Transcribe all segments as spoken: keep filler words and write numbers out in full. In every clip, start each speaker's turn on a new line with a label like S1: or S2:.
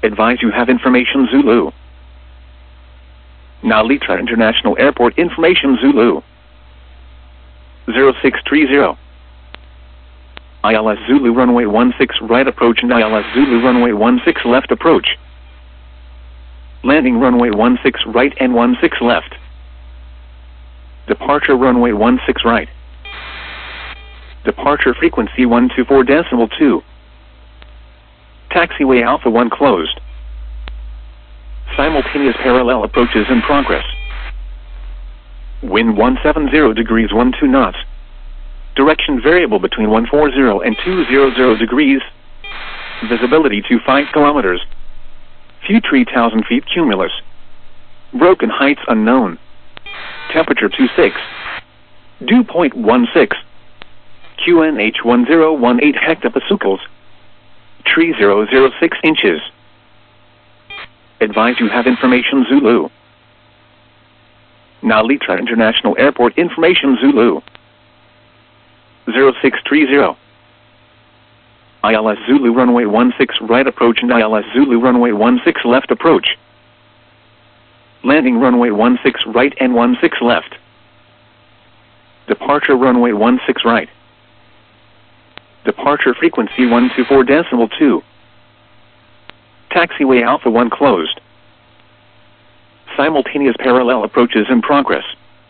S1: Advise you have information Zulu. Nalitra International Airport information Zulu. zero six three zero. I L S Zulu runway one six right approach and I L S Zulu runway one six left approach. Landing runway one six right and one six left. Departure runway one six right. Departure frequency one two four decimal two. Taxiway Alpha one closed. Simultaneous parallel approaches in progress. Wind one seven zero degrees one two knots. Direction variable between one forty and two hundred degrees. Visibility to five kilometers. Few three thousand feet cumulus. Broken heights unknown. Temperature two six. Dew point one six. Q N H one zero one eight hectopascals. Tree zero zero six inches. Advise you have information Zulu. Nalitra International Airport information Zulu. zero six three zero. I L S Zulu runway one six right approach and I L S Zulu runway one six left approach. Landing runway one six right and one six left. Departure runway one six right. Departure frequency one two four decimal two. Taxiway Alpha one closed. Simultaneous parallel approaches in progress.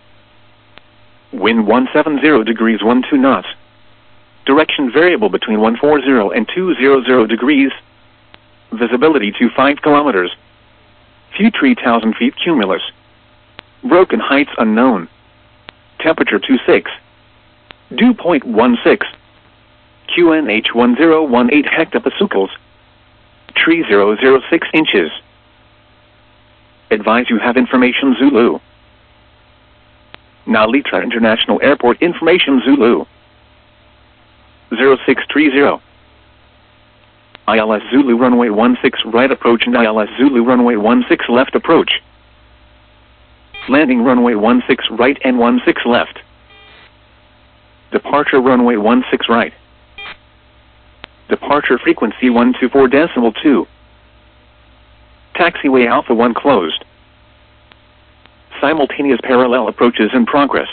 S1: Wind one seven zero degrees one two knots. Direction variable between one forty and two hundred degrees. Visibility to five kilometers. Few three thousand feet cumulus. Broken heights unknown. Temperature two six. Dew point one six. Q N H one zero one eight hectopascals. Tree zero zero six inches. Advise you have information Zulu. Nalitra International Airport information Zulu. zero six three zero. I L S Zulu runway one six right approach and I L S Zulu runway one six left approach. Landing runway one six right and one six left. Departure runway one six right. Departure frequency one two four decimal two. Taxiway Alpha one closed. Simultaneous parallel approaches in progress.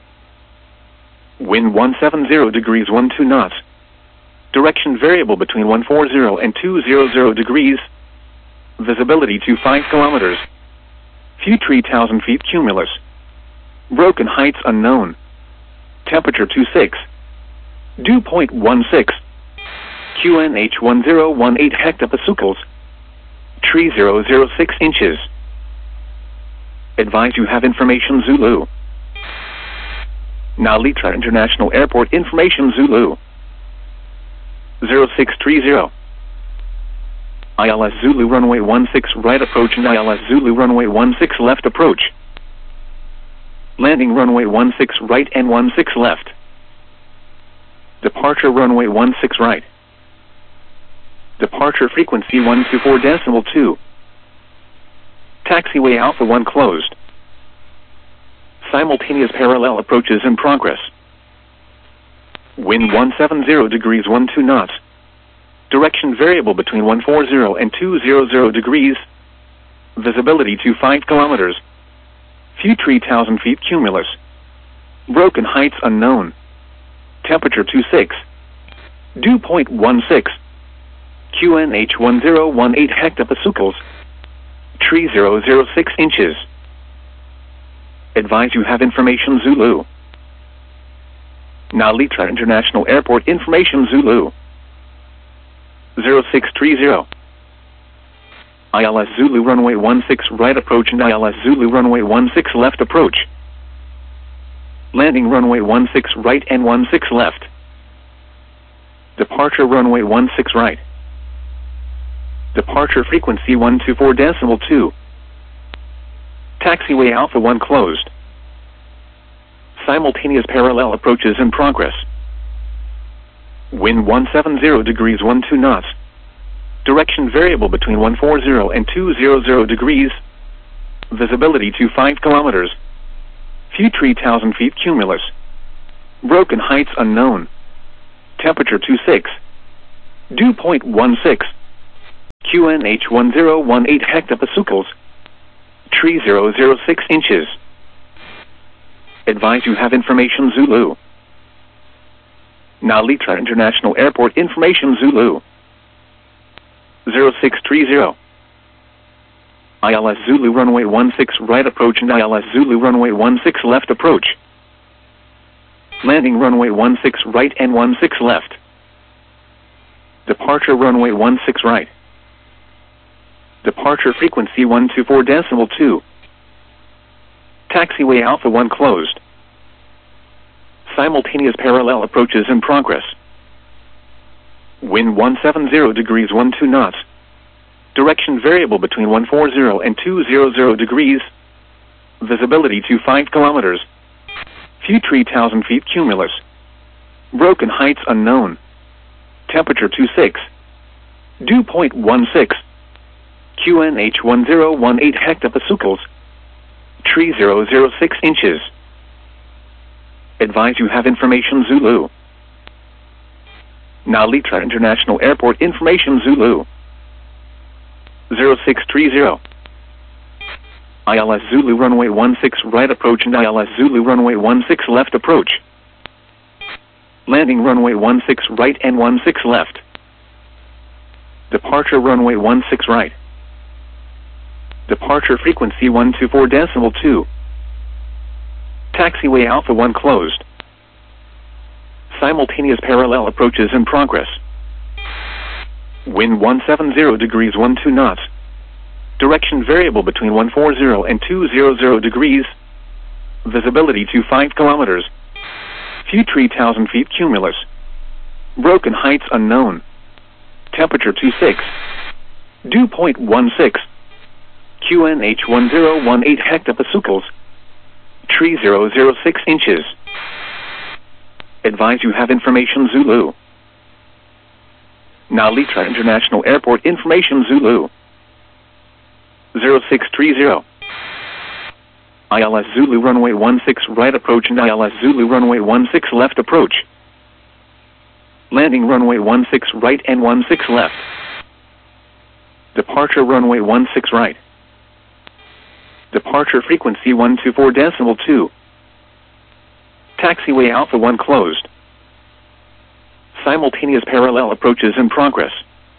S1: Wind one seven zero degrees one two knots. Direction variable between one forty and two hundred degrees. Visibility to five kilometers. Few three thousand feet cumulus. Broken heights unknown. Temperature two six. Dew point one six. Q N H one zero one eight hectopascals. Tree zero zero six inches. Advise you have information Zulu. Nalitra International Airport information Zulu. zero six three zero. I L S Zulu runway one six right approach and I L S Zulu runway one six left approach. Landing runway one six right and one six left. Departure runway one six right. Departure frequency one two four decimal two. Taxiway Alpha one closed. Simultaneous parallel approaches in progress. Wind one seven zero degrees one two knots. Direction variable between one forty and two hundred degrees. Visibility to five kilometers. Few three thousand feet cumulus. Broken heights unknown. Temperature two six. Dew point one six. Q N H one zero one eight hectopascals. Tree zero zero six inches. Advise you have information Zulu. Nalitra International Airport information Zulu. zero six three zero. I L S Zulu runway one six right approach and I L S Zulu runway one six left approach. Landing runway one six right and one six left. Departure runway one six right. Departure frequency one two four decimal two. Taxiway Alpha one closed. Simultaneous parallel approaches in progress. Wind one seven zero degrees one two knots. Direction variable between one forty and two hundred degrees. Visibility to five kilometers. Few three thousand feet cumulus. Broken heights unknown. Temperature two six. Dew point one six. Q N H one zero one eight hectopascals. Tree zero zero six inches. Advise you have information Zulu. Now Litra International Airport information Zulu. zero six three zero. I L S Zulu runway one six right approach and I L S Zulu runway one six left approach. Landing runway one six right and one six left. Departure runway one six right. Departure frequency one two four decimal two. Taxiway Alpha one closed. Simultaneous parallel approaches in progress. Wind one seven zero degrees one two knots. Direction variable between one forty and two hundred degrees. Visibility to five kilometers. Few three thousand feet cumulus. Broken heights unknown. Temperature twenty-six. Dew point one six. Q N H one zero one eight hectopascals. Tree zero zero six inches. Advise you have information Zulu. Now Litra International Airport information Zulu. zero six three zero. I L S Zulu runway one six right approach and I L S Zulu runway one six left approach. Landing runway one six right and one six left. Departure runway one six right. Departure frequency one two four decimal two. Taxiway Alpha one closed. Simultaneous parallel approaches in progress. Wind one seven zero degrees one two knots. Direction variable between one forty and two hundred degrees. Visibility to five kilometers. Few three thousand feet cumulus. Broken heights unknown. Temperature twenty-six. Dew point one six. Q N H one zero one eight hectopascals. Tree zero zero six inches. Advise you have information Zulu. Now Litra International Airport information Zulu. zero six three zero. I L S Zulu runway one six right approach and I L S Zulu runway one six left approach. Landing runway one six right and one six left. Departure runway one six right. Departure frequency one two four decimal two. Taxiway Alpha one closed. Simultaneous parallel approaches in progress.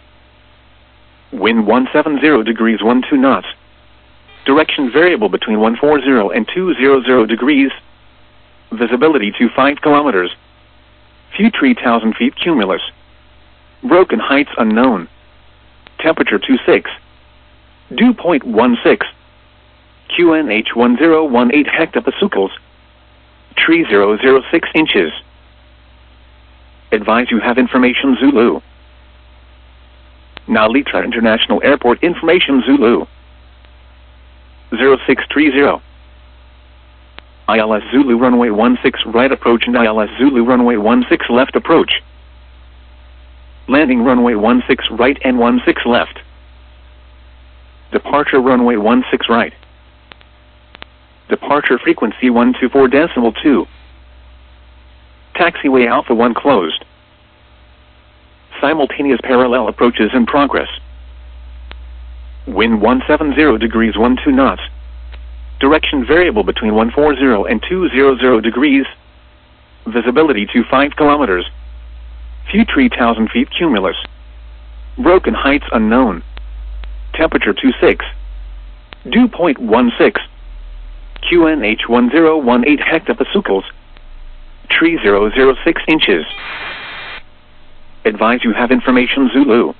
S1: Wind one seven zero degrees one two knots. Direction variable between one forty and two hundred degrees. Visibility to five kilometers. Few three thousand feet cumulus. Broken heights unknown. Temperature twenty-six. Dew point one six. Q N H one zero one eight hectopascals. Tree zero zero six inches. Advise you have information Zulu. Now Litra International Airport information Zulu. zero six three zero. I L S Zulu runway one six right approach and I L S Zulu runway one six left approach. Landing runway one six right and one six left. Departure runway one six right. Departure frequency one two four decimal two. Taxiway Alpha one closed. Simultaneous parallel approaches in progress. Wind one seven zero degrees one two knots. Direction variable between one forty and two hundred degrees. Visibility to five kilometers. Few three thousand feet cumulus. Broken heights unknown. Temperature twenty-six. Dew point one six. Q N H one zero one eight hectopascals. Tree zero zero six inches. Advise you have information Zulu. Now Litra International Airport information Zulu. zero six three zero. I L S Zulu runway one six right approach and I L S Zulu runway one six left approach. Landing runway one six right and one six left. Departure runway one six right. Departure frequency one two four decimal two. Taxiway Alpha one closed. Simultaneous parallel approaches in progress. Wind one seven zero degrees one two knots. Direction variable between one forty and two hundred degrees. Visibility to five kilometers. Broken heights unknown. Temperature twenty-six. Dew point one six. Q N H one zero one eight hectopascals. Tree zero zero six inches. Advise you have information Zulu.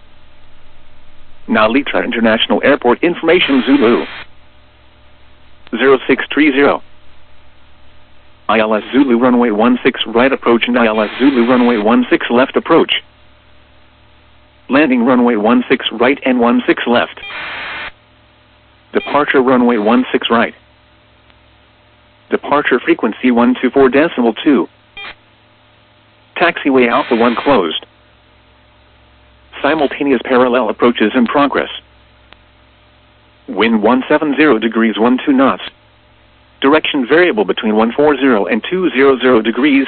S1: Now Litra International Airport information Zulu. zero six three zero. I L S Zulu runway one six right approach and I L S Zulu runway one six left approach. Landing runway one six right and one six left. Departure runway one six right. Departure frequency one two four decimal two. Taxiway Alpha one closed. Simultaneous parallel approaches in progress. Wind one seven zero degrees one two knots. Direction variable between one forty and two hundred degrees.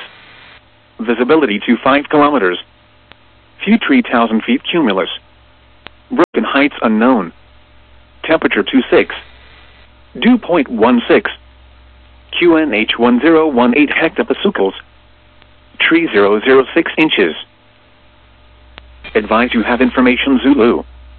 S1: Visibility to five kilometers. Few three thousand feet cumulus. Broken heights unknown. Temperature two six. Dew point one six. Q N H one zero one eight hectopascals. Tree zero zero six inches. Advise you have information Zulu.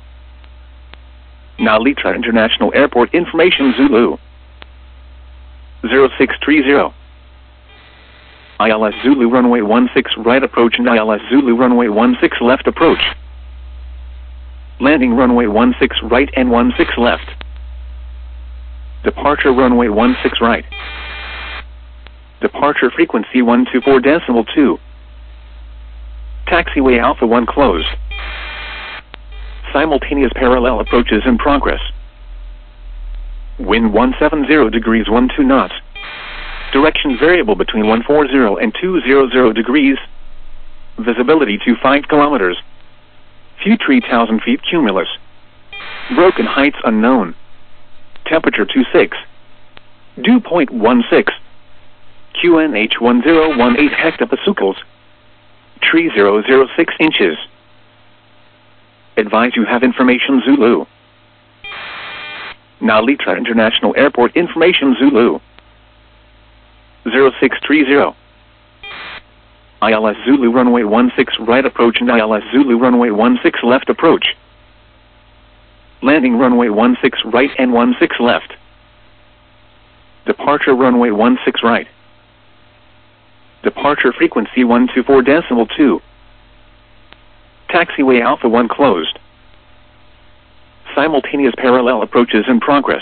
S1: Now Litra International Airport information Zulu. zero six three zero. I L S Zulu runway one six right approach and I L S Zulu runway one six left approach. Landing runway one six right and one six left. Departure runway one six right. Departure frequency one two four decimal two. Taxiway Alpha one closed. Simultaneous parallel approaches in progress. Wind one seven zero degrees one two knots. Direction variable between one forty and two hundred degrees. Visibility to five kilometers. Few three thousand feet cumulus. Broken heights unknown. Temperature two six. Dew point one six. Q N H one zero one eight hectopascals. Tree zero zero six inches. Advise you have information Zulu. Now Litra International Airport information Zulu. zero six three zero. I L S Zulu runway one six right approach and I L S Zulu runway one six left approach. Landing runway one six right and one six left. Departure runway one six right. Departure frequency one two four decimal two. Taxiway Alpha one closed. Simultaneous parallel approaches in progress.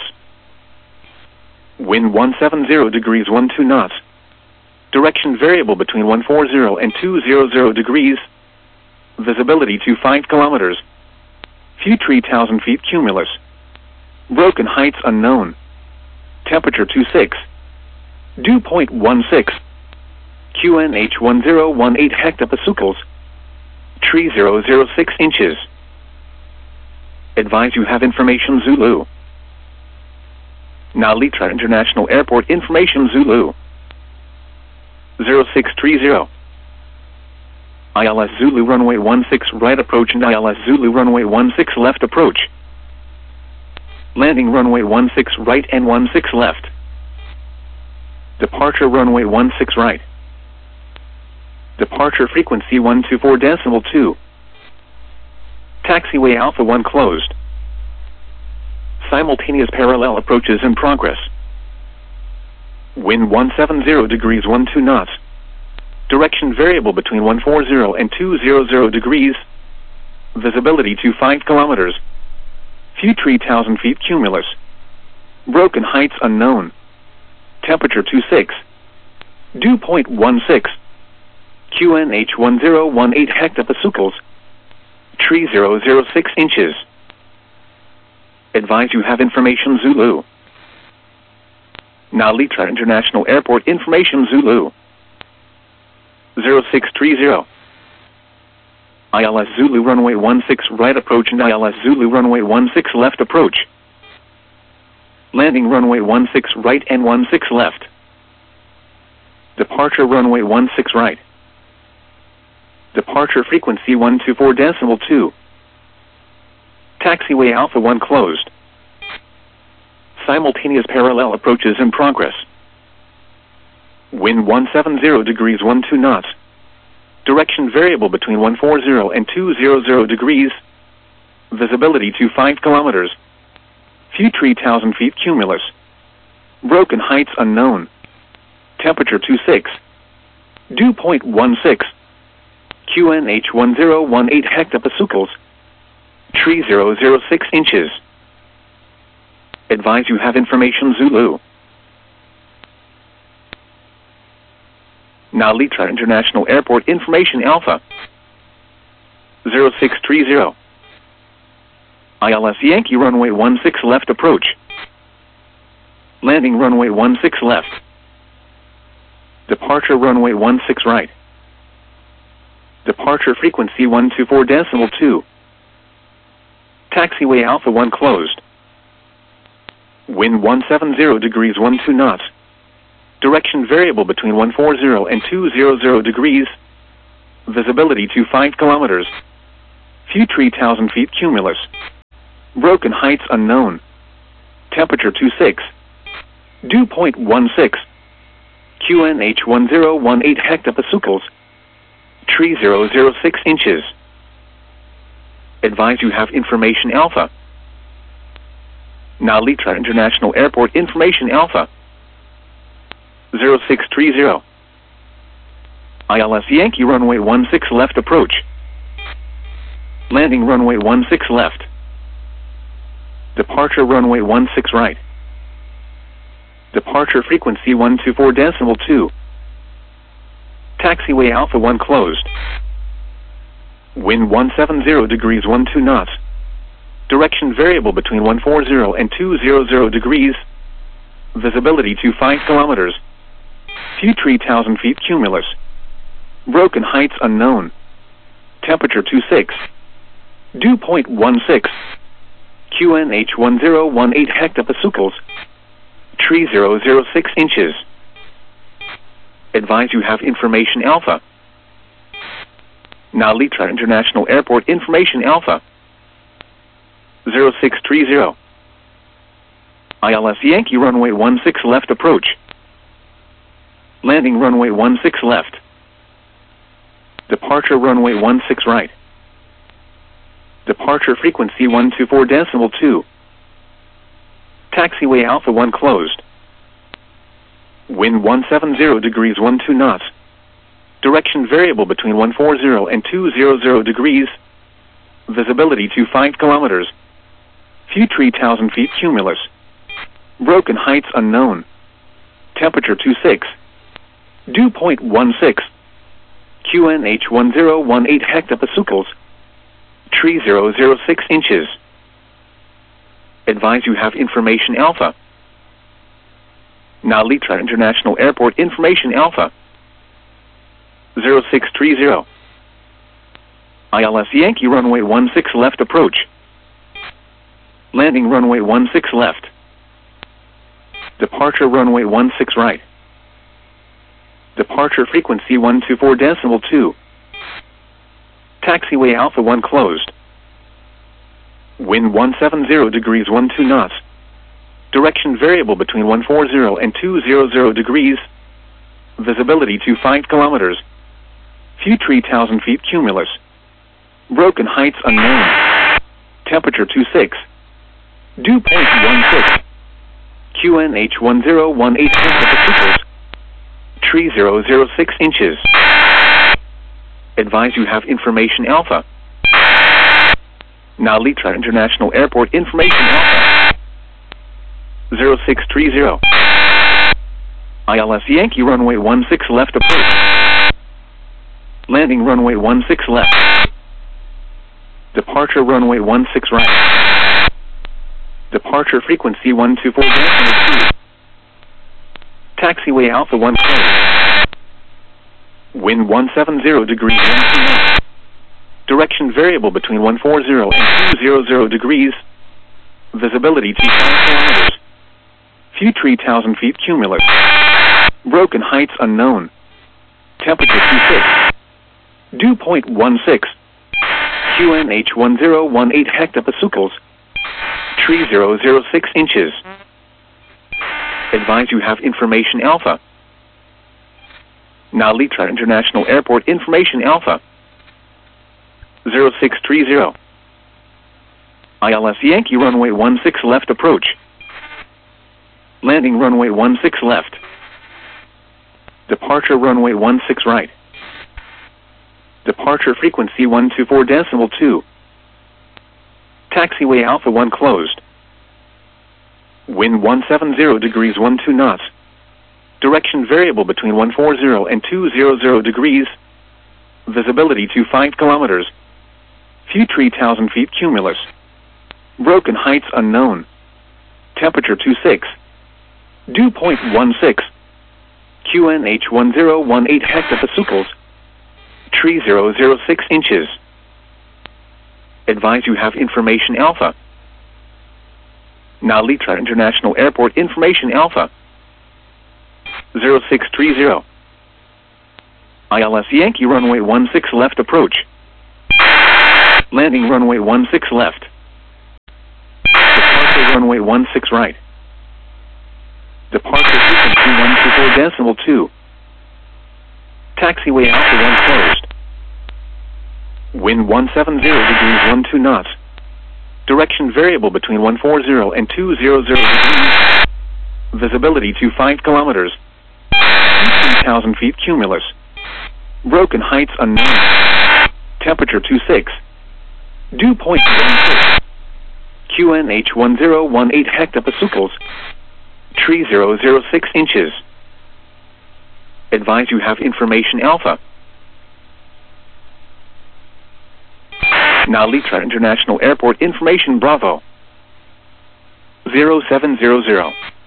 S1: Wind one seven zero degrees one two knots. Direction variable between one forty and two hundred degrees. Visibility to five kilometers. Few three thousand feet cumulus. Broken heights unknown. Temperature two six. Dew point one six. Q N H one zero one eight hectopascals. Tree zero zero six inches. Advise you have information Zulu. Now Litra International Airport information Zulu. zero six three zero. I L S Zulu runway one six right approach and I L S Zulu runway one six left approach. Landing runway one six right and one six left. Departure runway one six right. Departure frequency one two four decimal two. Taxiway Alpha one closed. Simultaneous parallel approaches in progress. Wind one seven zero degrees one two knots. Direction variable between one forty and two hundred degrees. Visibility to five kilometers. Few three thousand feet cumulus. Broken heights unknown. Temperature two six. Dew point one six. Q N H one zero one eight hectopascals. Tree zero zero six inches. Advise you have information Zulu. Now Litra International Airport information Zulu. zero six three zero. I L S Zulu runway one six right approach and I L S Zulu runway one six left approach. Landing runway one six right and one six left. Departure runway one six right. Departure frequency one two four decimal two. Taxiway Alpha one closed. Simultaneous parallel approaches in progress. Wind one seven zero degrees one two knots. Direction variable between one forty and two hundred degrees. Visibility to five kilometers. Few three thousand feet cumulus. Broken heights unknown. Temperature two six. Dew point one six. Q N H one zero one eight hectopascals. Tree zero zero six inches. Advise you have information Zulu. Now Litra International Airport information Alpha. zero six three zero. I L S Yankee runway one six left approach. Landing runway one six left. Departure runway one six right. Departure frequency one two four decimal two. Taxiway Alpha one closed. Wind one seven zero degrees one two knots. Direction variable between one forty and two hundred degrees. Visibility to five kilometers. Few three thousand feet cumulus. Broken heights unknown. Temperature two six. Dew point one six. Q N H one zero one eight hectopascals. Tree zero zero six inches. Advise you have information alpha. Now Litra International Airport information alpha. zero six three zero. I L S Yankee runway one six left approach. Landing runway one six left. Departure runway one six right. Departure frequency one two four decimal two. Taxiway Alpha one closed. Wind one seven zero degrees one two knots. Direction variable between one forty and two hundred degrees. Visibility to five kilometers. Few three thousand feet cumulus. Broken heights unknown. Temperature two six. Dew point one six. Q N H one zero one eight hectopascals. Tree zero zero six inches. Advise you have information alpha. Now Litra International Airport information alpha. zero six three zero. I L S Yankee runway one six left approach. Landing runway one six left. Departure runway one six right. Departure frequency one two four decimal two. Taxiway Alpha one closed. Wind one seven zero degrees one two knots. Direction variable between one forty and two hundred degrees. Visibility to five kilometers. Few three thousand feet cumulus. Broken heights unknown. Temperature two six. Dew point one six. Q N H one zero one eight hectopascals. Tree zero zero six inches. Advise you have information alpha. Now Litra International Airport information alpha. zero six three zero. I L S Yankee runway one six left approach. Landing runway one six left. Departure runway one six right. Departure frequency one two four decimal two. Taxiway Alpha one closed. Wind one seven zero degrees one two knots. Direction variable between one forty and two hundred degrees. Visibility to five kilometers. Few three thousand feet cumulus. Broken heights unknown. Temperature two six. Dew point one six. Q N H one zero one eight hectopascals. Tree zero zero six inches. Advise you have information alpha. Now Litra International Airport information alpha. zero six three zero. I L S Yankee runway one six left approach. Landing runway one six left. Departure runway one six right. Departure frequency one two four decimal two. Taxiway Alpha one closed. Wind one seven zero degrees one two knots. Direction variable between one forty and two hundred degrees. Visibility to five kilometers. Few three thousand feet cumulus. Broken heights unknown. Temperature two six. Dew point one six. Q N H one zero one eight hectopascals. Tree zero zero six inches. Advise you have information alpha. Now Litra International Airport information alpha. zero six three zero. I L S Yankee runway one six left approach. Landing runway one six left. Departure runway one six right. Departure frequency one two four decimal two. Taxiway Alpha one closed. Wind one seven zero degrees one two knots. Direction variable between one forty and two hundred degrees. Visibility to five kilometers. Few three thousand feet cumulus. Broken heights unknown. Temperature two six. Dew point one six. Q N H one zero one eight hectopascals. Tree zero zero six inches. Advise you have information alpha. Now Litra International Airport information alpha. zero six three zero. I L S Yankee runway one six left approach. Landing runway one six left. runway one six right. Departure frequency one two four decimal two. Taxiway Alpha one closed. Wind one seven zero degrees one two knots. Direction variable between one four zero and two hundred degrees. Visibility to five kilometers. three thousand feet cumulus. Broken heights unknown. Temperature two six. Dew point one six. Q N H one zero one eight hectopascals. Tree zero zero six inches. Advise you have information Alpha. Now Litra International Airport information Bravo. zero seven zero zero.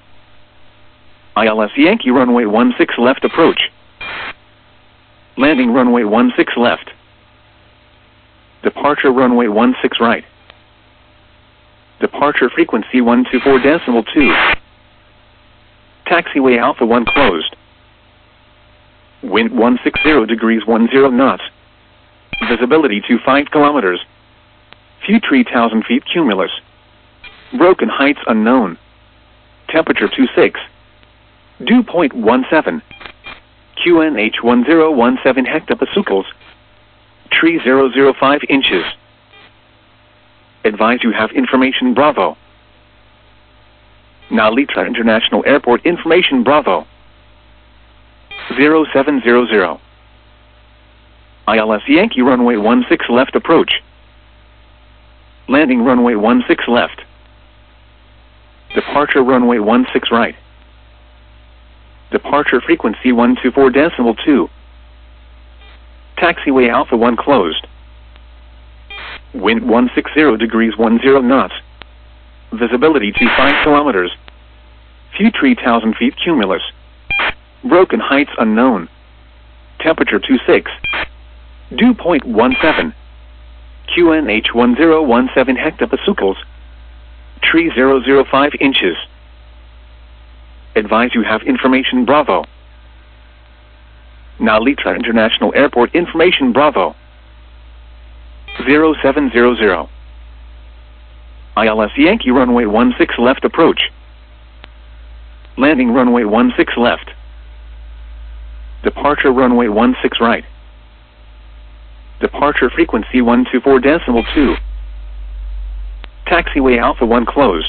S1: I L S Yankee runway one six left approach. Landing runway one six left. Departure runway one six right. Departure frequency one two four decimal two. Taxiway Alpha one closed. Wind one six zero degrees one zero knots. Visibility to five kilometers. Few three thousand feet cumulus. Broken heights unknown. Temperature two six. Dew point one seven. Q N H one zero one seven hectopascals. Tree zero zero five inches. Advise you have information Bravo. Now Litra International Airport information Bravo. zero seven zero zero. I L S Yankee runway one six left approach. Landing runway one six left. Departure runway one six right. Departure frequency one two four decimal two. Taxiway Alpha one closed. Wind one six zero degrees one zero knots. Visibility to five kilometers. Few three thousand feet cumulus. Broken heights unknown. Temperature two six. Dew point one seven. Q N H one zero one seven hectopascals. Tree zero zero five inches. Advise you have information Bravo. Now Litra International Airport information Bravo. zero seven zero zero. I L S Yankee runway one six left approach. Landing runway one six left. Departure runway one six right. Departure frequency one two four decimal two. Taxiway Alpha one closed.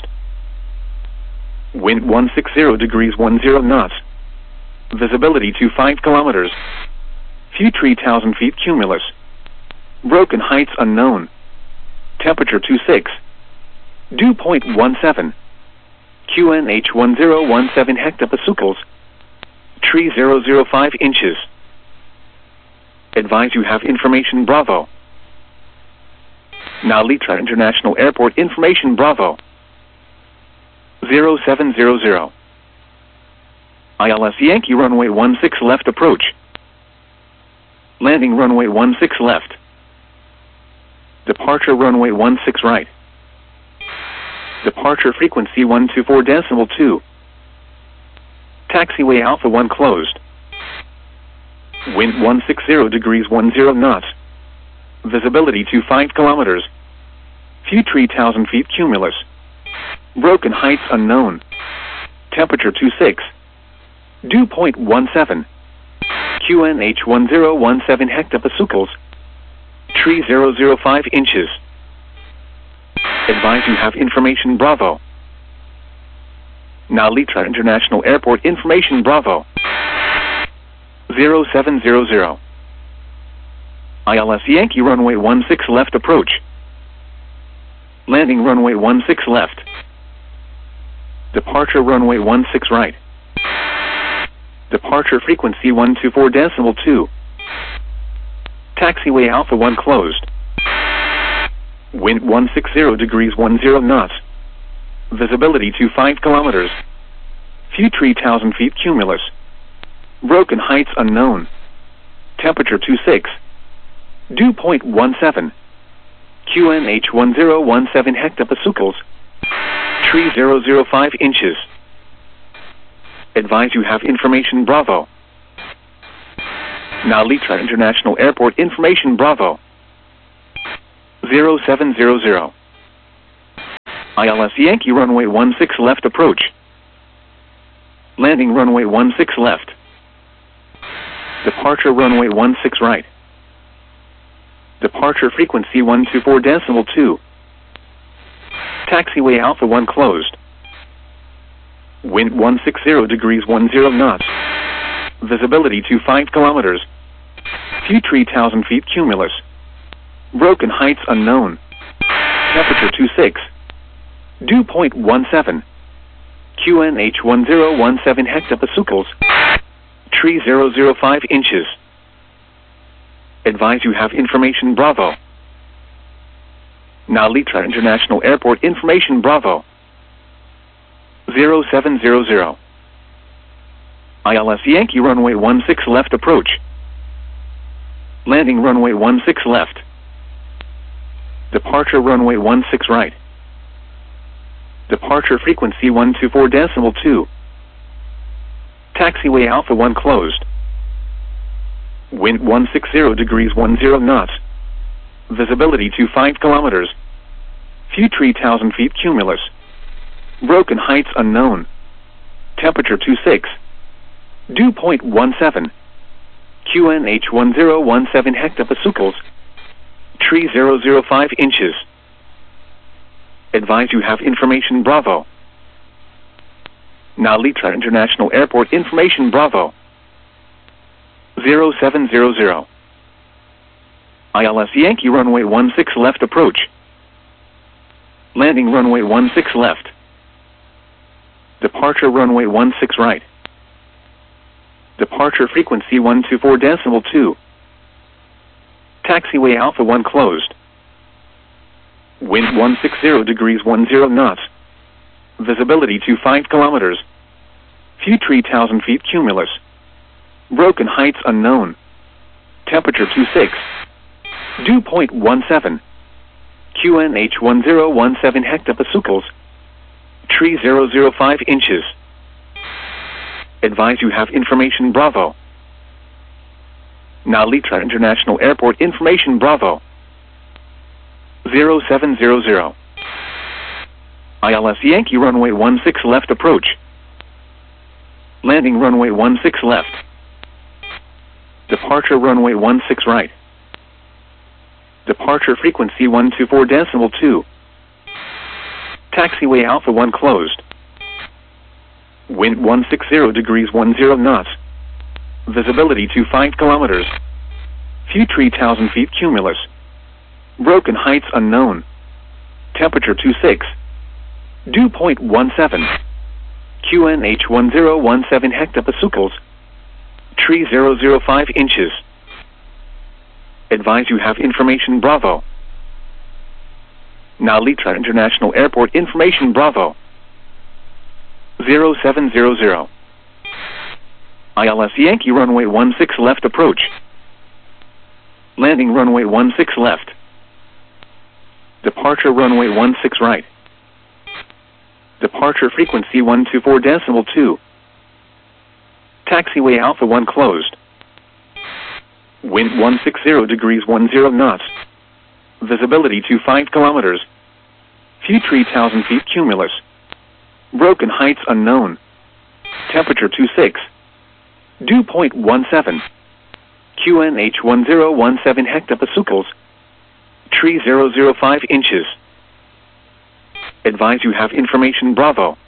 S1: Wind one six zero degrees one zero knots. Visibility to five kilometers. Few three thousand feet cumulus. Broken heights unknown. Temperature two six. Dew point one seven. Q N H one zero one seven hectopascals. Tree zero zero five inches. Advise you have information Bravo. Now Litra International Airport information Bravo. zero seven zero zero. I L S Yankee runway one six left approach. Landing runway one six left. Departure runway one six right. Departure frequency one two four decimal two. Taxiway Alpha one closed. Wind one six zero degrees one zero knots. Visibility to five kilometers. Few three thousand feet cumulus. Broken heights unknown. Temperature two six. Dew point one seven. Q N H one zero one seven hectopascals. Tree zero zero five inches. Advise you have information Bravo. Now Litra International Airport information Bravo. zero seven zero zero. I L S Yankee runway one six left approach. Landing runway one six left. Departure runway one six right. Departure frequency one two four decimal two. Taxiway Alpha one closed. Wind one six zero degrees one zero knots. Visibility to five kilometers. Few three thousand feet cumulus. Broken heights unknown. Temperature two six. Dew point one seven. Q N H one zero one seven hectopascals. Tree zero zero five inches. Advise you have information Bravo. Now Litra International Airport information Bravo. zero seven zero zero. I L S Yankee runway one six left approach. Landing runway one six left. Departure runway one six right. Departure frequency one two four decimal two. Taxiway Alpha one closed. Wind one sixty degrees ten knots. Visibility to five kilometers. Few three thousand feet cumulus. Broken heights unknown. Temperature twenty-six. Dew point one seven. Q N H one zero one seven hectopascals. Tree zero zero five inches. Advise you have information Bravo. Nalitra International Airport information Bravo. zero seven zero zero. I L S Yankee runway one six left approach. Landing runway one six left. Departure runway one six right. Departure frequency one two four decimal two. Taxiway Alpha one closed. Wind one sixty degrees ten knots. Visibility to five kilometers. Few three thousand feet cumulus. Broken heights unknown. Temperature twenty-six. Dew point one seven. Q N H one zero one seven hectopascals. Tree zero zero five inches. Advise you have information Bravo. Nalitra International Airport information Bravo. zero seven zero zero. I L S Yankee runway one six left approach. Landing runway one six left. Departure runway one six right. Departure frequency one two four decimal two. Taxiway Alpha one closed. Wind one sixty degrees ten knots. Visibility to five kilometers. Few three thousand feet cumulus. Broken heights unknown. Temperature twenty-six. Dew point one seven. Q N H one zero one seven hectopascals. Tree zero zero five inches. Advise you have information Bravo. Nalitra International Airport information Bravo. zero seven zero zero. I L S Yankee runway one six left approach. Landing runway one six left. Departure runway one six right. Departure frequency one two four decimal two. Taxiway Alpha one closed. Wind one sixty degrees ten knots. Visibility to five kilometers. Few three thousand feet cumulus. Broken heights unknown. Temperature twenty-six. Dew point one seven. Q N H one zero one seven hectopascals. Tree zero zero five inches. Advise you have information Bravo. Nalitra International Airport information Bravo. zero seven zero zero. I L S Yankee runway one six left approach. Landing runway one six left. Departure runway one six right. Departure frequency one two four decimal two. Taxiway Alpha one closed. Wind one sixty degrees ten knots. Visibility to five kilometers. Few three thousand feet cumulus. Broken heights unknown. Temperature twenty-six. Dew point one seven. Q N H one zero one seven hectopascals. Tree zero zero five inches. Advise you have information Bravo.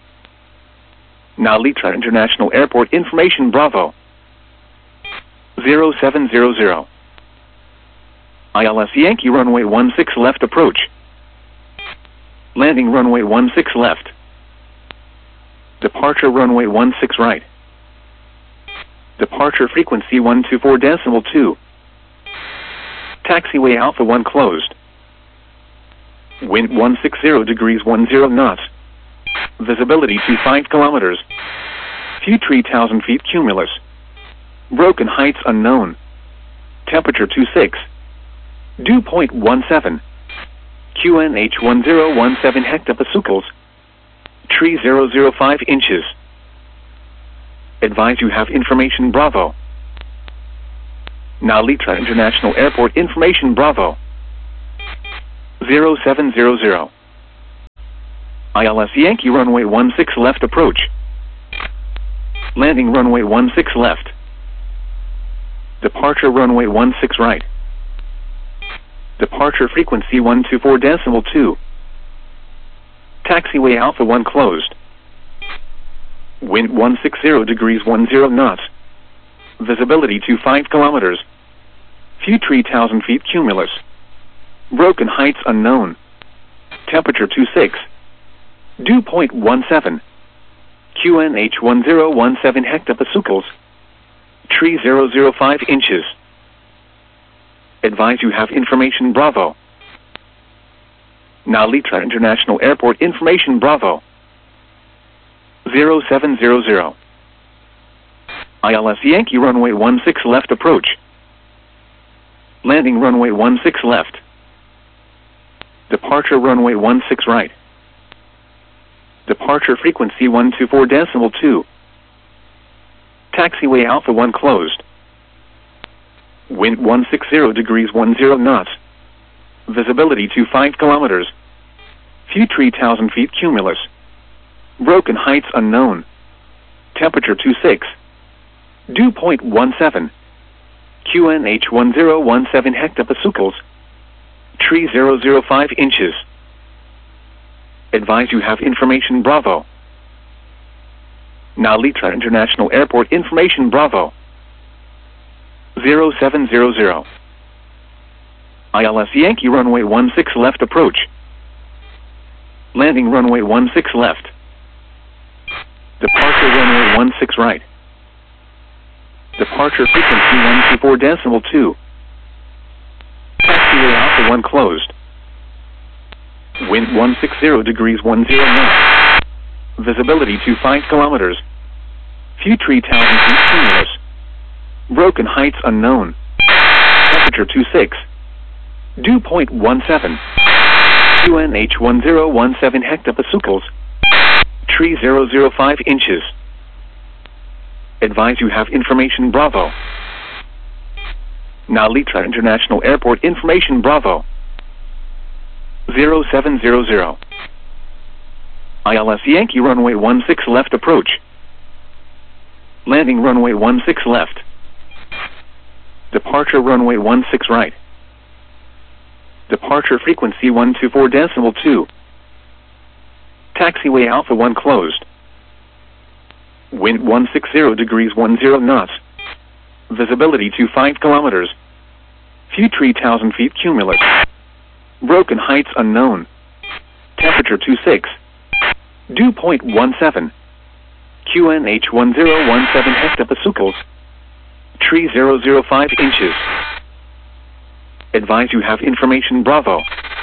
S1: Nalitra International Airport information Bravo. zero seven zero zero. I L S Yankee runway one six left approach. Landing runway one six left. Departure runway one six right. Departure frequency one two four decimal two. Taxiway Alpha one closed. Wind one sixty degrees ten knots. Visibility to five kilometers. Few three thousand feet cumulus. Broken heights unknown. Temperature twenty-six. Dew point one seven. Q N H one zero one seven hectopascals. Tree zero zero five inches. Advise you have information Bravo. Nalitra International Airport information Bravo. zero seven zero zero. I L S Yankee runway one six left approach. Landing runway one six left. Departure runway one six right. Departure frequency one two four decimal two. Taxiway Alpha one closed. Wind one sixty degrees ten knots. Visibility to five kilometers. View three thousand feet cumulus. Broken heights unknown. Temperature twenty-six. Dew point one seven. Q N H one zero one seven hectopascals. Tree zero zero five inches. Advise you have information Bravo. Nalitra International Airport information Bravo. zero seven zero zero. I L S Yankee runway one six left approach. Landing runway one six left. Departure runway one six right. Departure frequency one two four decimal two. Taxiway Alpha one closed. Wind one sixty degrees ten knots. Visibility to five kilometers. View three thousand feet cumulus. Broken heights unknown. Temperature twenty-six. Dew point one seven. Q N H one zero one seven hectopascals. Tree zero zero five inches. Advise you have information Bravo. Nalitra International Airport information Bravo. zero seven zero zero. I L S Yankee runway one six left approach. Landing runway one six left. Departure runway one six right. Departure frequency one two four decimal two. Taxiway Alpha one closed. Wind one sixty degrees ten knots. Visibility to five kilometers. View three thousand feet cumulus. Broken heights unknown. Temperature twenty-six. Dew point one seven. Q N H one zero one seven hectopascals. Tree zero zero five inches. Advise you have information Bravo. Nalitra International Airport information Bravo. zero seven zero zero. I L S Yankee runway one six left approach. Landing runway one six left. Departure runway one six right. Departure frequency one two four decimal two. Taxiway Alpha one closed. Wind one sixty degrees ten knots. Visibility to five kilometers. View three thousand feet cumulus. Broken heights unknown. Temperature twenty-six. Dew point one seven. Q N H one zero one seven hectopascals. Tree zero zero five inches. Advise you have information Bravo.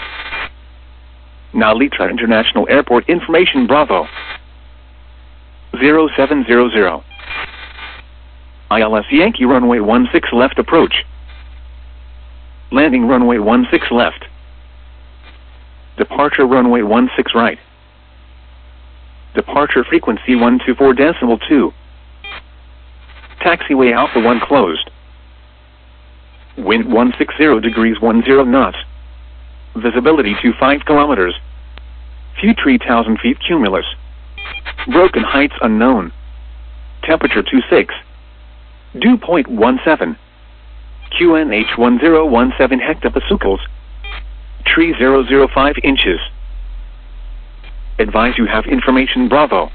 S1: Nalitra International Airport information Bravo. zero seven zero zero. I L S Yankee runway one six left approach. Landing runway one six left. Departure runway one six right. Departure frequency one two four decimal two. Taxiway Alpha one closed. Wind one sixty degrees ten knots. Visibility to five kilometers. View three thousand feet cumulus. Broken heights unknown. Temperature twenty-six. Dew point one seven. Q N H one zero one seven hectopascals. Tree zero zero five inches. Advise you have information Bravo.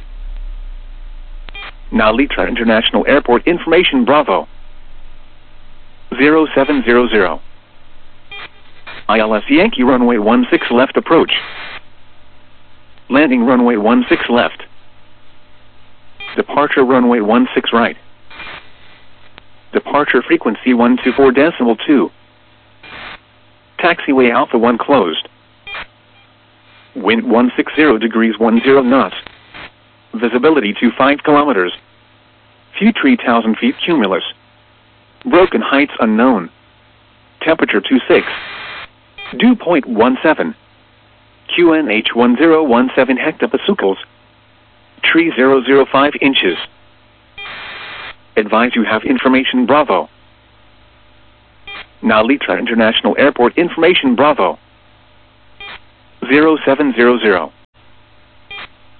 S1: Nalitra International Airport information Bravo. zero seven zero zero. I L S Yankee runway one six left approach. Landing runway one six left. Departure runway one six right. Departure frequency one two four decimal two. Taxiway Alpha one closed. Wind one sixty degrees ten knots. Visibility to five kilometers. View three thousand feet cumulus. Broken heights unknown. Temperature twenty-six. Dew point one seven. Q N H one zero one seven hectopascals. Tree zero zero five inches. Advise you have information Bravo. Nalitra International Airport information Bravo. zero seven zero zero.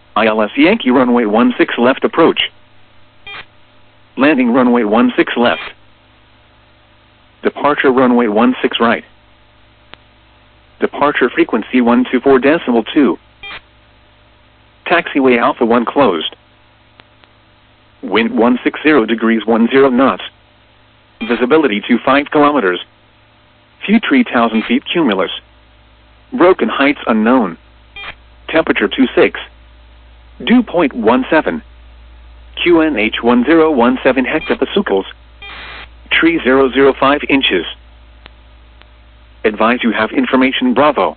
S1: I L S Yankee runway one six left approach. Landing runway one six left. Departure runway one six right. Departure frequency one two four decimal two. Taxiway Alpha one closed. Wind one six zero degrees one zero knots. Visibility to five kilometers. Few three thousand feet cumulus. Broken heights unknown. Temperature two six. Dew point one seven. Q N H one zero one seven hectopascals. Tree zero zero five inches. Advise you have information Bravo.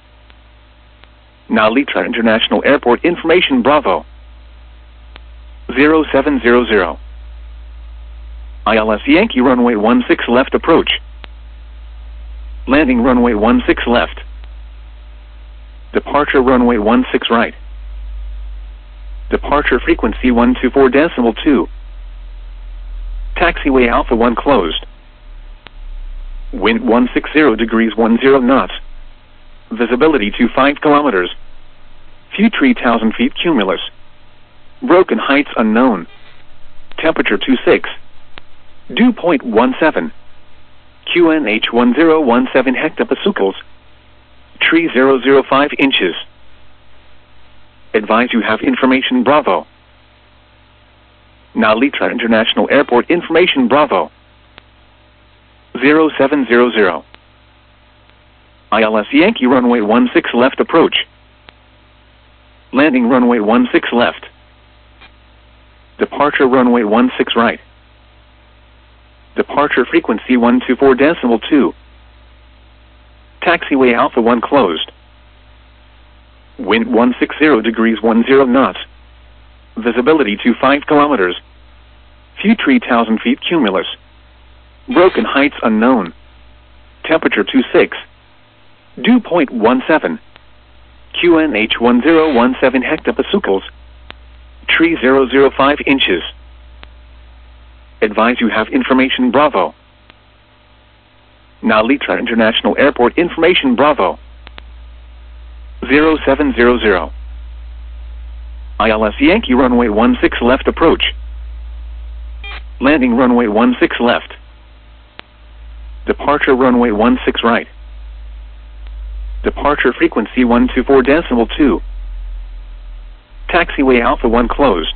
S1: Now Litra International Airport information Bravo. zero seven zero zero. I L S Yankee runway one six left approach. Landing runway one six left. Departure runway one six right. Departure frequency one two four decimal two. Taxiway Alpha one closed. Wind one six zero degrees one zero knots. Visibility to five kilometers. Few three thousand feet cumulus. Broken heights unknown. Temperature two six. Dew point one seven. Q N H one zero one seven hectopascals. Tree zero zero five inches. Advise you have information Bravo. Now Litra International Airport information Bravo. zero seven zero zero. I L S Yankee runway one six left approach. Landing runway one six left. Departure runway one six right. Departure frequency one two four decimal two. Taxiway Alpha one closed. Wind one six zero degrees one zero knots. Visibility to five kilometers. Few three thousand feet cumulus. Broken heights unknown. Temperature two six. Dew point one seven. Q N H one zero one seven hectopascals. Tree zero zero five inches. Advise you have information Bravo. Now Litra International Airport information Bravo. zero seven zero zero. I L S Yankee runway one six left approach. Landing runway one six left. Departure runway one six right. Departure frequency one two four decimal two. Taxiway Alpha one closed.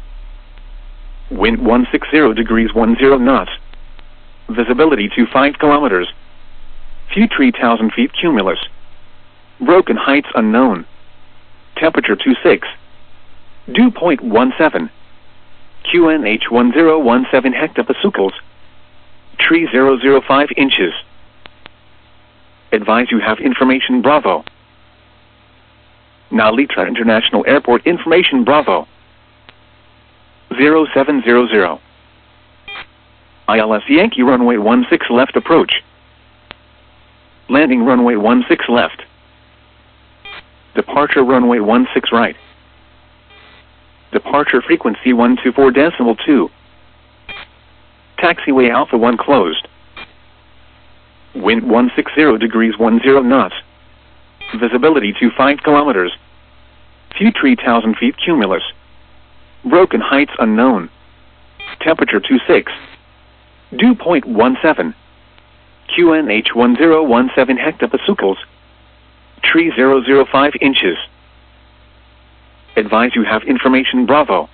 S1: Wind one six zero degrees one zero knots. Visibility to five kilometers. Few three thousand feet cumulus. Broken heights unknown. Temperature two six. Dew point one seven. Q N H one zero one seven hectopascals. Tree zero zero five inches. Advise you have information Bravo. Now Litra International Airport information Bravo. zero seven zero zero. I L S Yankee runway one six left approach. Landing runway one six left. Departure runway one six right. Departure frequency one two four decimal two. Taxiway Alpha one closed. Wind one six zero degrees one zero knots. Visibility to five kilometers. Few three thousand feet cumulus. Broken heights unknown. Temperature two six. Dew point one seven. Q N H one zero one seven hectopascals. Tree zero zero five inches. Advise you have information Bravo.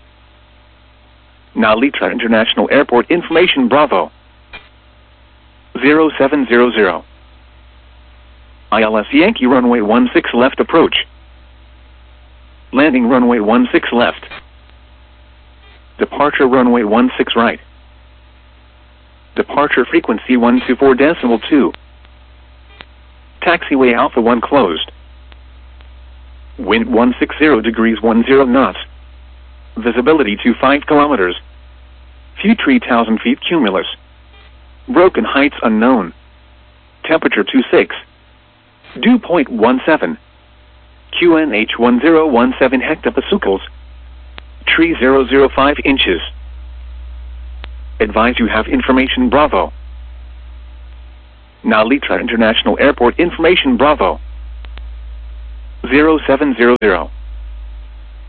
S1: Now Litra International Airport, information Bravo. zero seven zero zero. I L S Yankee runway one six left approach. Landing runway one six left. Departure runway one six right. Departure frequency one two four decimal two. Taxiway Alpha one closed. Wind one six zero degrees one zero knots. Visibility to five kilometers. Few three thousand feet cumulus. Broken heights unknown. Temperature two six. Dew point one seven. Q N H one zero one seven hectopascals. Tree zero zero five inches. Advise you have information Bravo. Now Litra International Airport, information Bravo. zero seven zero zero.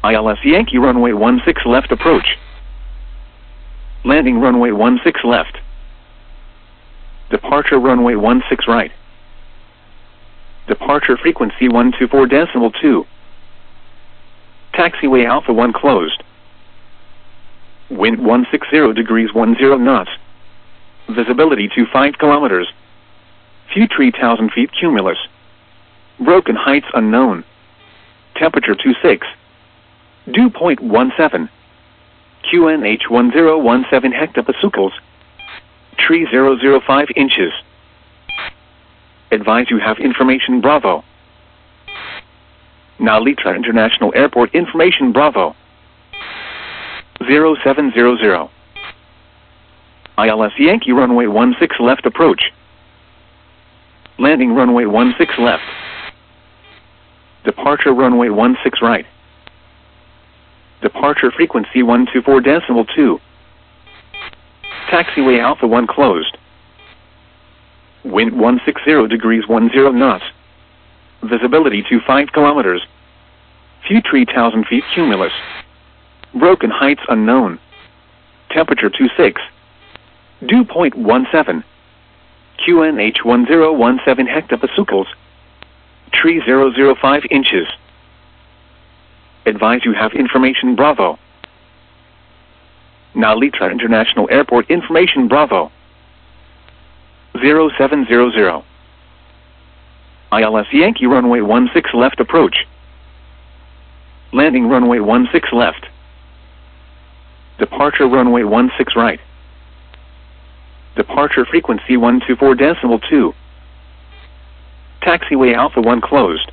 S1: I L S Yankee runway one six left approach. Landing runway one six left. Departure runway one six right. Departure frequency one two four decimal two. Taxiway Alpha one closed. Wind one sixty degrees ten knots. Visibility to five kilometers. Few three thousand feet cumulus. Broken heights unknown. Temperature twenty-six. Dew point one seven. Q N H one zero one seven hectopascals. Tree zero zero five inches. Advise you have information Bravo. Now Litra International Airport information Bravo. zero seven zero zero. I L S Yankee runway one six left approach. Landing runway one six left. Departure runway one six right. Departure frequency one two four decimal two. Taxiway Alpha one closed. Wind one sixty degrees ten knots. Visibility to five kilometers. Few three thousand feet cumulus. Broken heights unknown. Temperature twenty-six. Dew point one seven. Q N H one zero one seven hectopascals. Tree zero zero five inches. Advise you have information Bravo. Now Litra International Airport information Bravo. zero seven zero zero. I L S Yankee runway one six left approach. Landing runway one six left. Departure runway one six right. Departure frequency one two four decimal two. Taxiway Alpha one closed.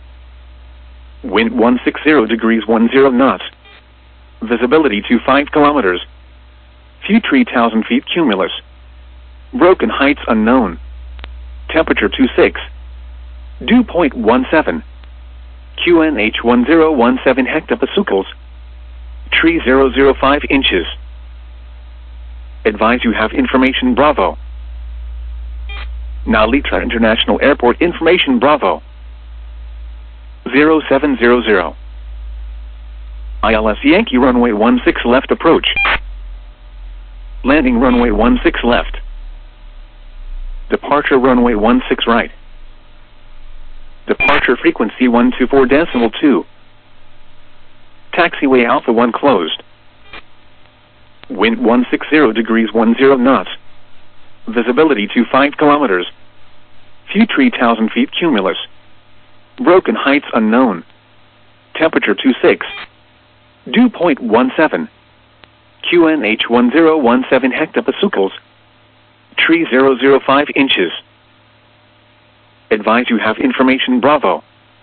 S1: Wind one sixty degrees ten knots. Visibility to five kilometers. Few three thousand feet cumulus. Broken heights unknown. Temperature twenty-six. Dew point one seven. Q N H one zero one seven hectopascals. Tree zero zero five inches. Advise you have information Bravo. Now Litra International Airport information Bravo. zero seven zero zero. I L S Yankee runway one six left approach. Landing runway one six left. Departure runway one six right. Departure frequency one two four decimal two. Taxiway Alpha one closed. Wind one sixty degrees ten knots. Visibility to five kilometers. Few three thousand feet cumulus. Broken heights unknown. Temperature twenty-six. Dew point one seven. Q N H one zero one seven hectopascals. Tree zero zero five inches. Advise you have information Bravo.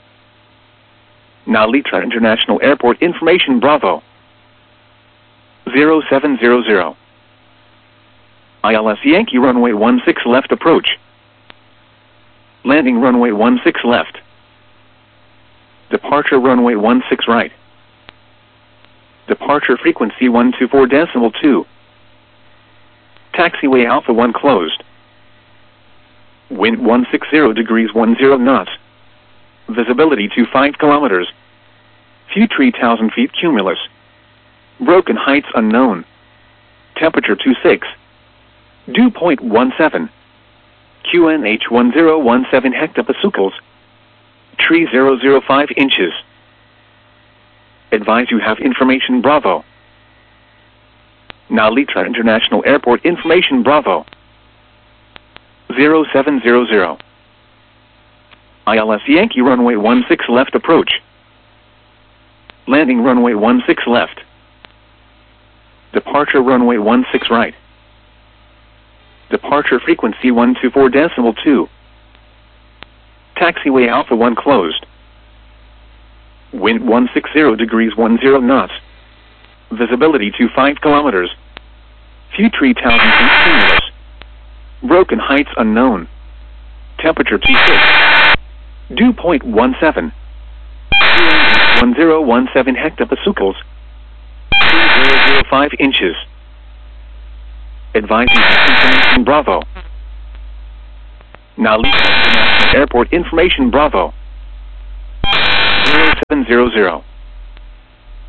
S1: Now Litra International Airport information Bravo. zero seven zero zero. I L S Yankee runway one six left approach. Landing runway one six left. Departure runway one six right. Departure frequency one two four decimal two. Taxiway Alpha one closed. Wind one sixty degrees ten knots. Visibility to five kilometers. Few three thousand feet cumulus. Broken heights unknown. Temperature twenty-six. Dew point one seven. Q N H one zero one seven hectopascals. Tree zero zero five inches. Advise you have information Bravo. Now Litra International Airport information Bravo. zero seven zero zero. I L S Yankee runway one six left approach. Landing runway one six left. Departure runway one six right. Departure frequency one two four decimal two. Taxiway Alpha one closed. Wind one sixty degrees ten knots. Visibility to five kilometers. Few three thousand feet cumulus. Broken heights unknown. Temperature twenty-six. Dew point one seven. one zero one seven hectopascals. zero zero five inches. Advising information Bravo. Now Litra International Airport information Bravo. zero seven zero zero.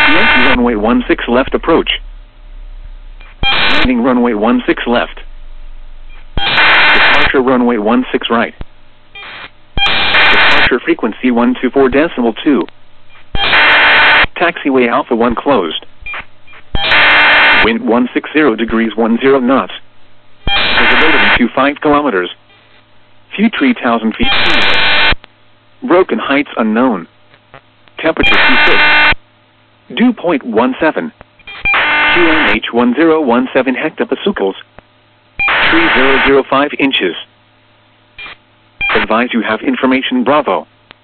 S1: Yankee runway one six left approach. Landing runway one six left. Departure runway one six right. Departure frequency one two four decimal two. Taxiway Alpha one closed. Wind one six zero degrees one zero knots. Visibility to five kilometers. View three thousand feet. Broken heights unknown. Temperature two six. Dew point one seven. Q N H one zero one seven hectopascals. three thousand five inches. Advise you have information Bravo.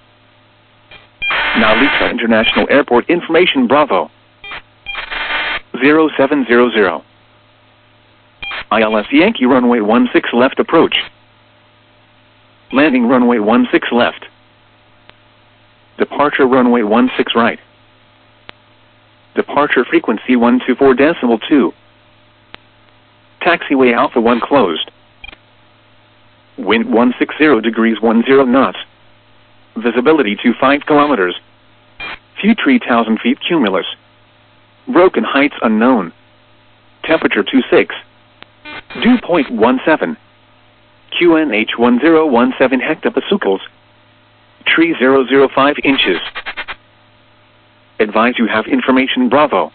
S1: Nalita International Airport information Bravo. zero seven zero zero. I L S Yankee runway one six left approach. Landing runway one six left. Departure runway one six right. Departure frequency one two four decimal two. Taxiway Alpha one closed. Wind one six zero degrees one zero knots. Visibility to five kilometers. View three thousand feet cumulus. Broken heights unknown. Temperature two six. Dew point one seven. Q N H one zero one seven hectopascals. three thousand five inches. Advise you have information Bravo.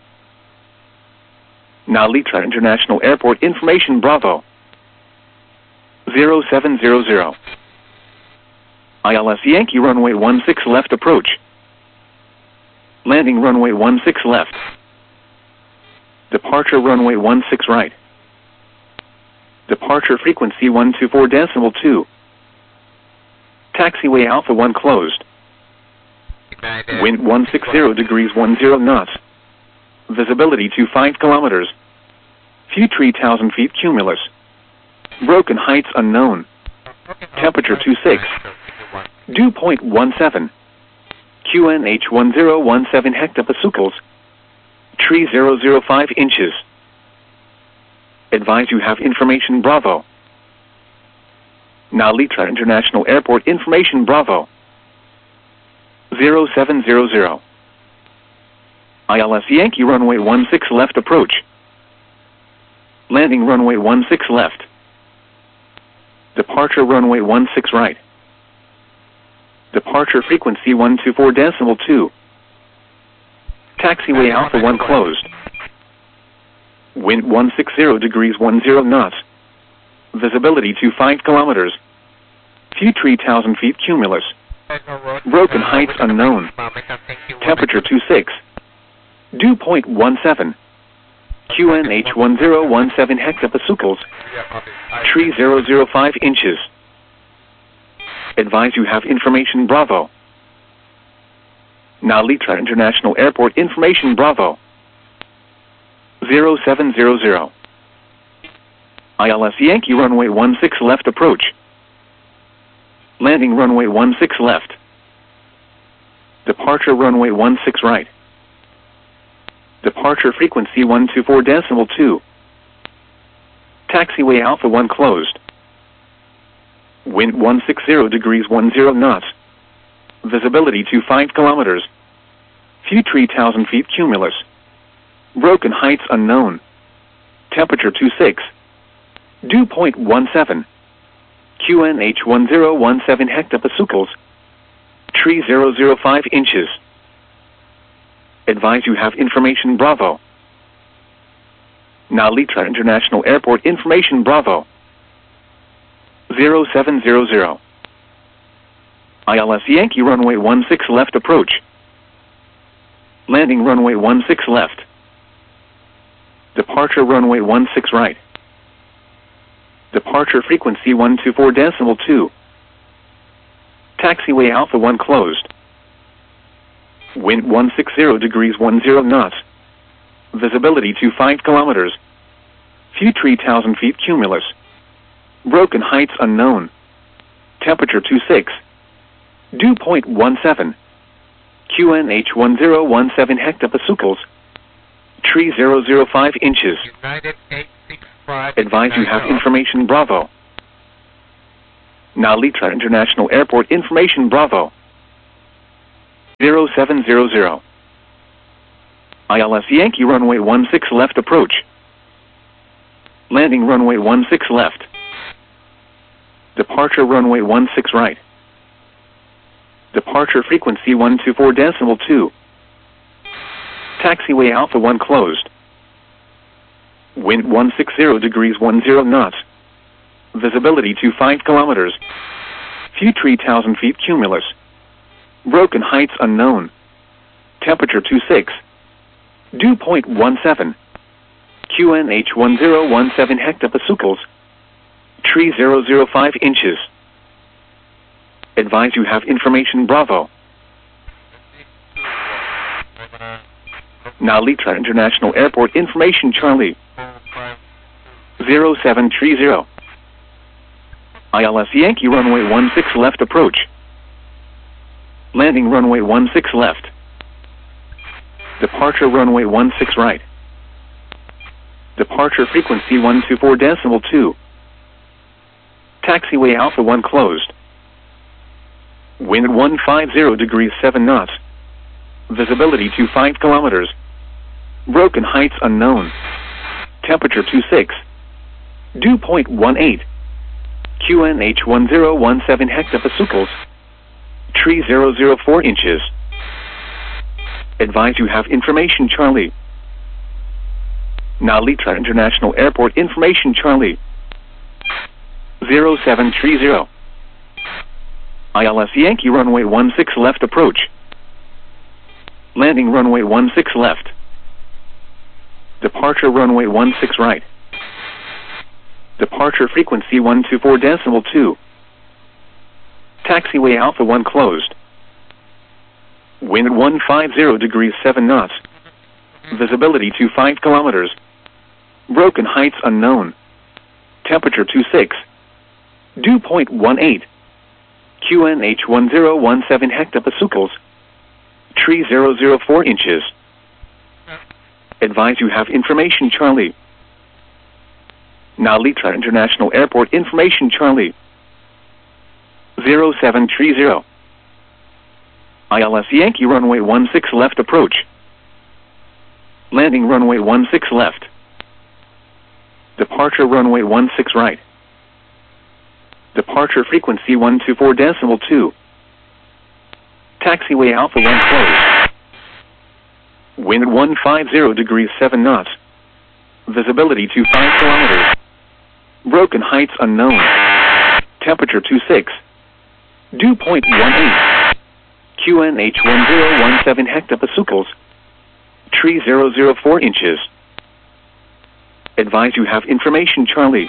S1: Nalita International Airport information Bravo. zero seven zero zero. I L S Yankee runway one six left approach. Landing runway one six left. Departure runway one six right. Departure frequency one two four decimal two. Taxiway Alpha one closed. Wind one six zero degrees one zero knots. Visibility to five kilometers. View three thousand feet cumulus. Broken heights unknown. Temperature two six. Dew point one seven. Q N H one zero one seven hectopascals. three thousand five inches. Advise you have information Bravo. Nalita International Airport information Bravo. zero seven zero zero. I L S Yankee runway one six left approach. Landing runway one six left. Departure runway one six right. Departure frequency one two four decimal two. Taxiway Alpha one closed. Wind one six zero degrees one zero knots. Visibility to five kilometers. View three thousand feet cumulus. Broken heights unknown. Temperature two six. Dew point one seven. Q N H one zero one seven hectopascals. three thousand five inches. Advise you have information Bravo. Nalita International Airport information Bravo. zero seven zero zero. I L S Yankee runway one six left approach. Landing runway one six left. Departure runway one six right. Departure frequency one two four decimal two. Taxiway Alpha one closed. Wind one six zero degrees one zero knots. Visibility to five kilometers. View three thousand feet cumulus. Broken heights unknown. Temperature two six. Dew point one seven. Q N H one zero one seven hectopascals. three thousand five inches. Advise you have information Bravo. Nalita International Airport information Bravo. zero seven zero zero. I L S Yankee runway one six left approach. Landing runway one six left. Departure runway one six right. Departure frequency one two four decimal two. Taxiway Alpha one closed. Wind one six zero degrees one zero knots. Visibility to five kilometers. View three thousand feet cumulus. Broken heights unknown. Temperature two six. Dew point one seven. Q N H one zero one seven hectopascals. three thousand five inches. Advise you have information Bravo. Nalita International Airport information Bravo. zero seven zero zero. I L S Yankee runway one six left approach. Landing runway one six left. Departure runway one six right. Departure frequency one two four decimal two. Taxiway Alpha one closed. Wind one sixty degrees ten knots. Visibility to five kilometers. Few three thousand feet cumulus. Broken heights unknown. Temperature twenty-six. Dew point one seven. Q N H one zero one seven hectopascals. Tree zero zero five inches. Advise you have information Bravo. Nalita International Airport information Charlie. zero seven three zero. I L S Yankee runway one six left approach. Landing runway one six left. Departure runway one six right. Departure frequency one two four decimal two. Taxiway Alpha one closed. Wind one fifty degrees seven knots. Visibility to five kilometers. Broken heights unknown. Temperature twenty-six. Dew point one eight. Q N H one zero one seven hectopascals. Tree zero zero four inches. Advise you have information Charlie. Nalita International Airport information Charlie. zero seven three zero. I L S Yankee runway one six left approach. Landing runway one six left. Departure runway one six right. Departure frequency one two four decimal two. Taxiway Alpha one closed. Wind one fifty degrees seven knots. Visibility to five kilometers. Broken heights unknown. Temperature twenty-six. Dew point one eight. Q N H one zero one seven hectopascals. Tree zero zero four inches. Advise you have information Charlie. Nalita International Airport information Charlie. zero seven three zero. I L S Yankee runway one six left approach. Landing runway one six left. Departure runway one six right. Departure frequency one two four decimal two. Taxiway Alpha one closed. Wind one fifty degrees seven knots. Visibility to five kilometers. Broken heights unknown. Temperature twenty-six. Dew point one eight. Q N H one zero one seven hectopascals. Tree zero zero four inches. Advise you have information Charlie.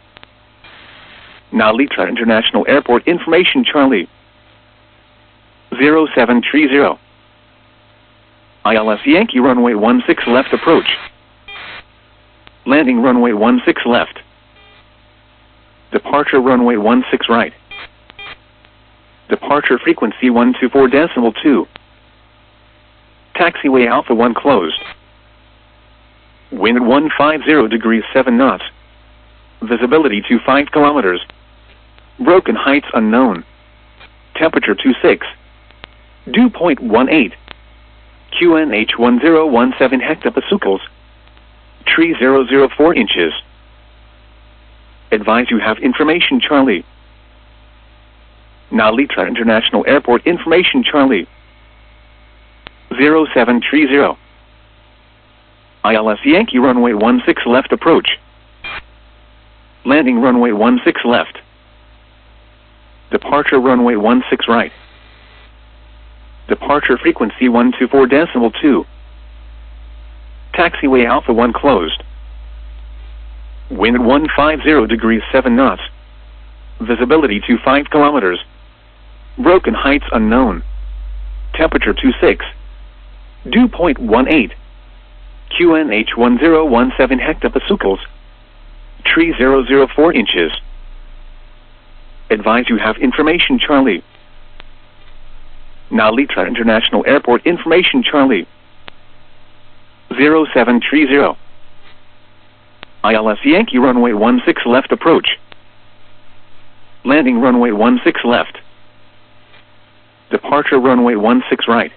S1: Nalita International Airport information Charlie. zero seven three zero. I L S Yankee runway one six left approach. Landing runway one six left. Departure runway one six right. Departure frequency one two four decimal two. Taxiway Alpha one closed. Wind one fifty degrees seven knots. Visibility to five kilometers. Broken heights unknown. Temperature twenty-six. Dew point one eight. Q N H one zero one seven hectopascals. Tree zero zero four inches. Advise you have information Charlie. Nalita International Airport information Charlie. zero seven three zero. I L S Yankee runway one six left approach. Landing runway one six left. Departure runway one six right. Departure frequency one two four decimal two. Taxiway Alpha one closed. Wind one fifty degrees seven knots. Visibility to five kilometers. Broken heights unknown. Temperature twenty-six. Dew point one eight. Q N H one zero one seven hectopascals. Tree zero zero four inches. Advise you have information Charlie. Nalita International Airport information Charlie. zero seven three zero. I L S Yankee runway one six left approach. Landing runway one six left. Departure runway one six right.